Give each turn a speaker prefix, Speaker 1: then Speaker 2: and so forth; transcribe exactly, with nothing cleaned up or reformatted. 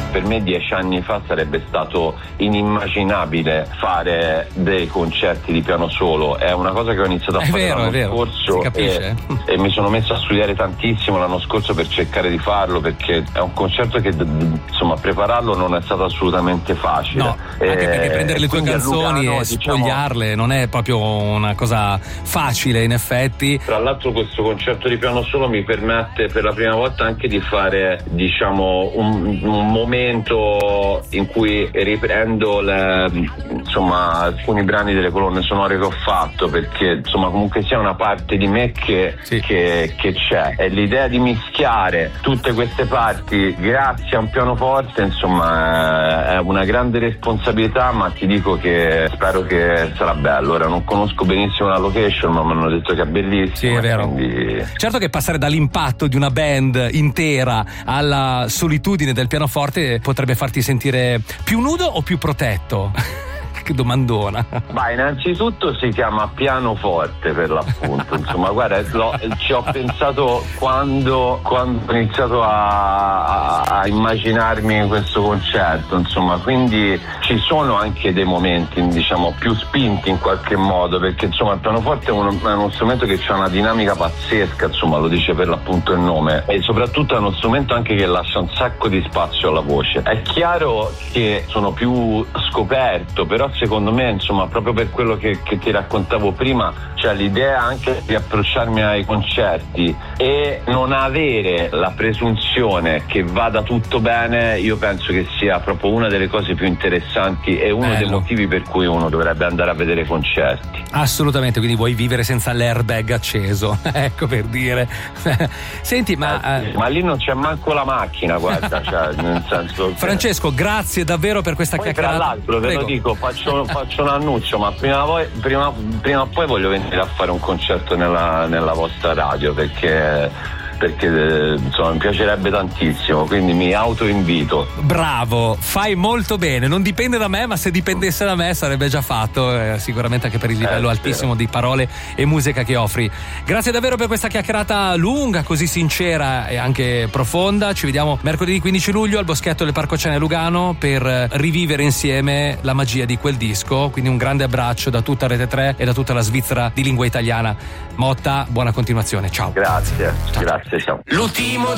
Speaker 1: per me dieci anni fa sarebbe stato inimmaginabile fare dei concerti di piano solo. È una cosa che ho iniziato a
Speaker 2: è
Speaker 1: fare
Speaker 2: vero,
Speaker 1: l'anno
Speaker 2: è vero.
Speaker 1: scorso
Speaker 2: Si capisce?
Speaker 1: E, e mi sono messo a studiare tantissimo l'anno scorso per cercare di farlo, perché è un concerto che insomma prepararlo non è stato assolutamente facile.
Speaker 2: No, anche perché prendere le tue canzoni
Speaker 1: Lugano,
Speaker 2: e spogliarle diciamo, non è proprio una cosa facile in effetti.
Speaker 1: Tra l'altro questo concerto di piano solo mi permette per la prima volta anche di fare diciamo un, un momento in cui riprendo le, insomma alcuni brani delle colonne sonore che ho fatto, perché insomma comunque sia una parte di me che, sì. che, che c'è, e l'idea di mischiare tutte queste parti grazie a un pianoforte insomma è una grande responsabilità, ma ti dico che spero che sarà bello. Ora non conosco benissimo la location, ma mi hanno detto che è bellissima.
Speaker 2: Sì, è vero.
Speaker 1: Quindi...
Speaker 2: certo che passare dall'impatto di una band intera alla solitudine del pianoforte potrebbe farti sentire più nudo o più protetto? Che domandona.
Speaker 1: Ma innanzitutto si chiama pianoforte per l'appunto, insomma guarda lo, ci ho pensato quando, quando ho iniziato a, a, a immaginarmi questo concerto, insomma, quindi ci sono anche dei momenti diciamo più spinti in qualche modo, perché insomma il pianoforte è uno, è uno strumento che ha una dinamica pazzesca, insomma lo dice per l'appunto il nome, e soprattutto è uno strumento anche che lascia un sacco di spazio alla voce. È chiaro che sono più scoperto, però secondo me insomma proprio per quello che, che ti raccontavo prima, cioè l'idea anche di approcciarmi ai concerti e non avere la presunzione che vada tutto bene, io penso che sia proprio una delle cose più interessanti e uno Bello. dei motivi per cui uno dovrebbe andare a vedere concerti.
Speaker 2: Assolutamente, quindi vuoi vivere senza l'airbag acceso, ecco, per dire. Senti, ma
Speaker 1: eh, ma lì non c'è manco la macchina, guarda, cioè nel senso che...
Speaker 2: Francesco, grazie davvero per questa
Speaker 1: poi,
Speaker 2: chiacchierata.
Speaker 1: Tra l'altro, ve lo dico, faccio, faccio un annuncio, ma prima, voi, prima, prima o poi voglio venire a fare un concerto nella, nella vostra radio, perché perché insomma mi piacerebbe tantissimo, quindi mi autoinvito.
Speaker 2: Bravo, fai molto bene, non dipende da me, ma se dipendesse da me sarebbe già fatto, eh, sicuramente anche per il livello eh, altissimo di parole e musica che offri. Grazie davvero per questa chiacchierata lunga, così sincera e anche profonda. Ci vediamo mercoledì quindici luglio al Boschetto del Parco Ciane Lugano per rivivere insieme la magia di quel disco, quindi un grande abbraccio da tutta Rete tre e da tutta la Svizzera di lingua italiana. Motta, buona continuazione, ciao.
Speaker 1: Grazie,
Speaker 2: ciao.
Speaker 1: Grazie, ciao.
Speaker 3: L'ultimo